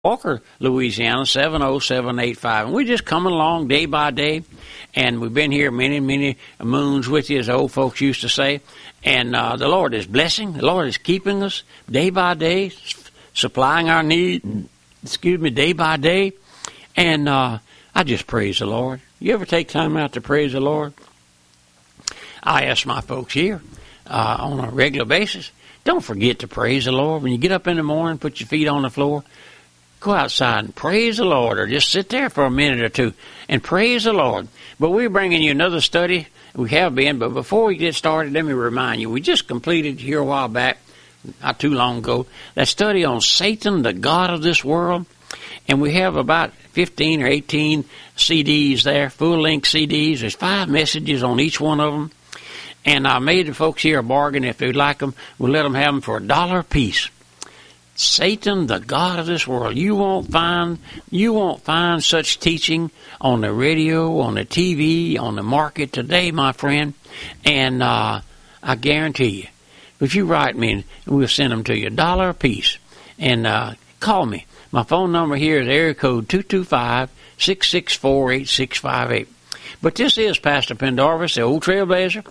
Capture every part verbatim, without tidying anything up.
Walker, Louisiana, seven oh seven eight five. And we're just coming along day by day, and we've been here many, many moons with you, as old folks used to say. And uh, the Lord is blessing. The Lord is keeping us day by day, supplying our need, excuse me, day by day. And uh, I just praise the Lord. You ever take time out to praise the Lord? I ask my folks here uh, on a regular basis, don't forget to praise the Lord. When you get up in the morning, put your feet on the floor, go outside and praise the Lord, or just sit there for a minute or two and praise the Lord. But we're bringing you another study. We have been, but before we get started, let me remind you, we just completed here a while back, not too long ago, that study on Satan, the God of this world. And we have about fifteen or eighteen C Ds there, full-length C Ds. There's five messages on each one of them. And I made the folks here a bargain. If they'd like them, we'll let them have them for a dollar a piece. Satan, the God of this world. You won't find you won't find such teaching on the radio, on the T V, on the market today, my friend. And uh, I guarantee you, if you write me, we'll send them to you, a dollar a piece. And uh, call me. My phone number here is area code two two five, six six four, eight six five eight. But this is Pastor Pendarvis, the old trailblazer,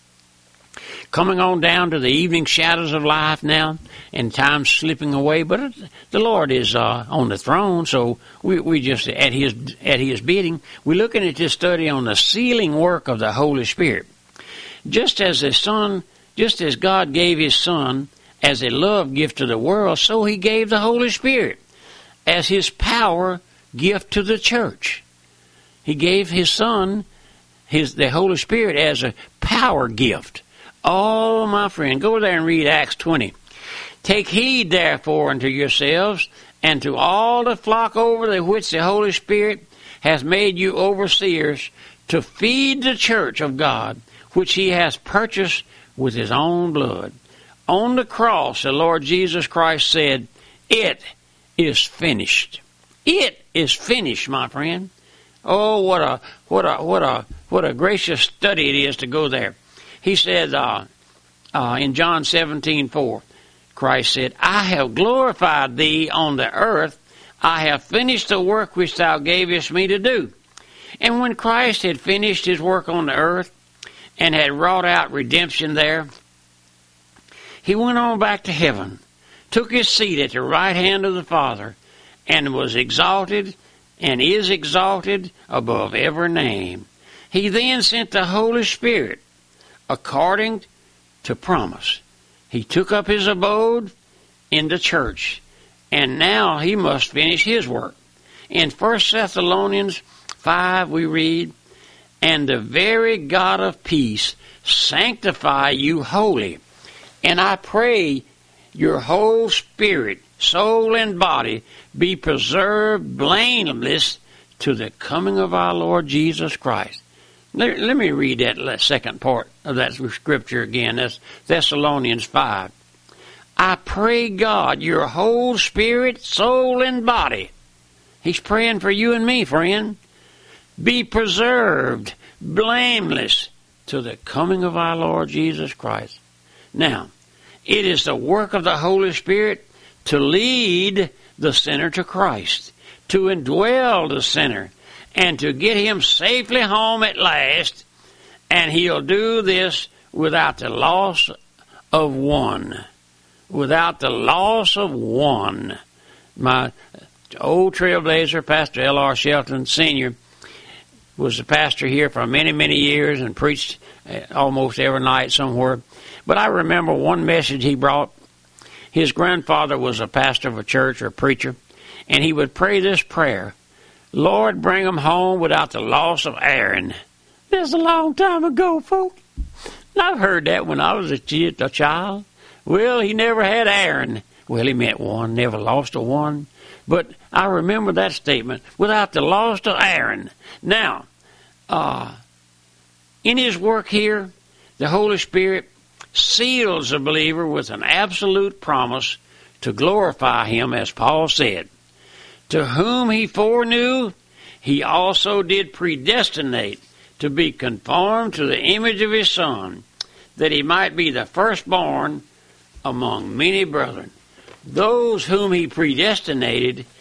coming on down to the evening shadows of life now, and time's slipping away. But the Lord is uh, on the throne, so we we just at His at His bidding. We're looking at this study on the sealing work of the Holy Spirit. Just as the Son, just as God gave His Son as a love gift to the world, so He gave the Holy Spirit as His power gift to the church. He gave His Son, His the Holy Spirit, as a power gift. Oh, my friend, go there and read Acts twenty. Take heed, therefore, unto yourselves and to all the flock over the which the Holy Spirit hath made you overseers, to feed the church of God, which He has purchased with His own blood. On the cross, the Lord Jesus Christ said, "It is finished." It is finished, my friend. Oh, what a what a what a what a gracious study it is to go there. He said uh, uh, in John seventeen four, Christ said, "I have glorified thee on the earth. I have finished the work which thou gavest me to do." And when Christ had finished His work on the earth and had wrought out redemption there, He went on back to heaven, took His seat at the right hand of the Father, and was exalted and is exalted above every name. He then sent the Holy Spirit according to promise. He took up His abode in the church, and now He must finish His work. In First Thessalonians five we read, "And the very God of peace sanctify you wholly. And I pray your whole spirit, soul, and body be preserved blameless to the coming of our Lord Jesus Christ." Let, let me read that second part of that scripture again. That's Thessalonians five. "I pray God your whole spirit, soul, and body." He's praying for you and me, friend. "Be preserved blameless to the coming of our Lord Jesus Christ." Now, it is the work of the Holy Spirit to lead the sinner to Christ, to indwell the sinner, and to get him safely home at last. And He'll do this without the loss of one. Without the loss of one. My old trailblazer, Pastor L R Shelton Senior, was the pastor here for many, many years and preached almost every night somewhere. But I remember one message he brought. His grandfather was a pastor of a church or a preacher, and he would pray this prayer: "Lord, bring them home without the loss of Aaron." That's a long time ago, folks. I've heard that when I was a, kid, a child. Well, he never had Aaron. Well, he meant one, never lost a one. But I remember that statement, without the loss of Aaron. Now, uh, in His work here, the Holy Spirit seals a believer with an absolute promise to glorify Him, as Paul said. "To whom He foreknew, He also did predestinate to be conformed to the image of His Son, that He might be the firstborn among many brethren." Those whom He predestinated,